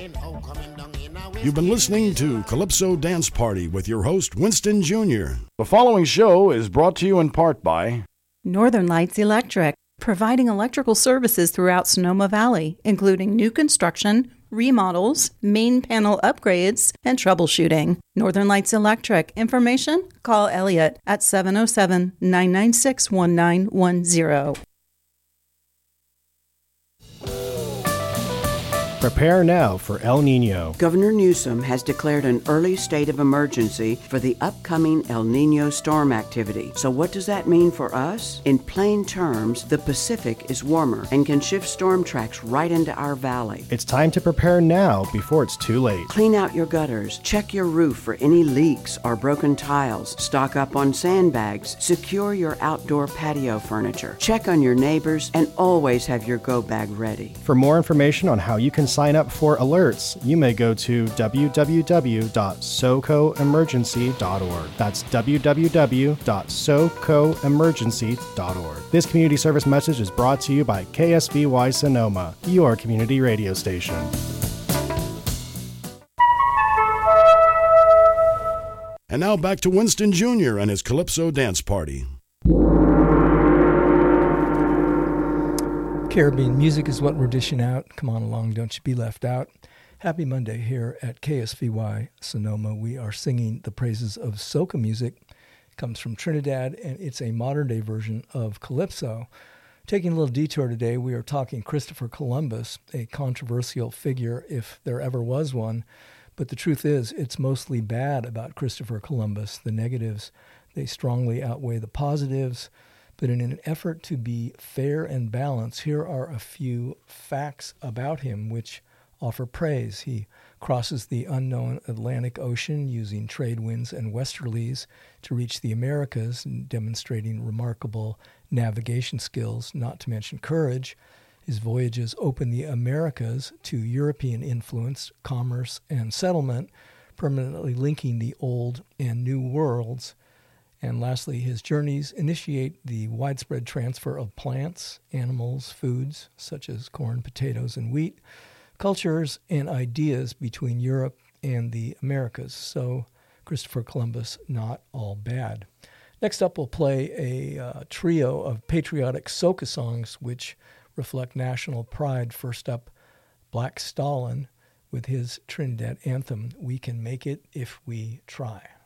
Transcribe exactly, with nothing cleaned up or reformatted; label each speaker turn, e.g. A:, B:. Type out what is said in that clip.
A: You've been listening to Calypso Dance Party with your host, Winston Junior The following show is brought to you in part by
B: Northern Lights Electric, providing electrical services throughout Sonoma Valley, including new construction, remodels, main panel upgrades, and troubleshooting. Northern Lights Electric. Information? Call Elliot at seven oh seven, nine nine six, one nine one zero.
C: Prepare now for El Nino.
D: Governor Newsom has declared an early state of emergency for the upcoming El Nino storm activity. So what does that mean for us? In plain terms, the Pacific is warmer and can shift storm tracks right into our valley.
C: It's time to prepare now before it's too late.
D: Clean out your gutters, check your roof for any leaks or broken tiles, stock up on sandbags, secure your outdoor patio furniture, check on your neighbors, and always have your go bag ready.
C: For more information on how you can sign up for alerts, you may go to w w w dot soco emergency dot org. That's w w w dot soco emergency dot org. This community service message is brought to you by K S V Y Sonoma, your community radio station.
A: And now back to Winston Junior and his Calypso Dance Party.
E: Caribbean music is what we're dishing out. Come on along, don't you be left out. Happy Monday here at K S V Y Sonoma. We are singing the praises of soca music. It comes from Trinidad, and it's a modern-day version of Calypso. Taking a little detour today, we are talking Christopher Columbus, a controversial figure if there ever was one. But the truth is, it's mostly bad about Christopher Columbus. The negatives, they strongly outweigh the positives. But in an effort to be fair and balanced, here are a few facts about him which offer praise. He crosses the unknown Atlantic Ocean using trade winds and westerlies to reach the Americas, demonstrating remarkable navigation skills, not to mention courage. His voyages open the Americas to European influence, commerce, and settlement, permanently linking the old and new worlds. And lastly, his journeys initiate the widespread transfer of plants, animals, foods, such as corn, potatoes, and wheat, cultures, and ideas between Europe and the Americas. So Christopher Columbus, not all bad. Next up, we'll play a uh, trio of patriotic soca songs which reflect national pride. First up, Black Stalin with his Trinidad anthem, We Can Make It If We Try.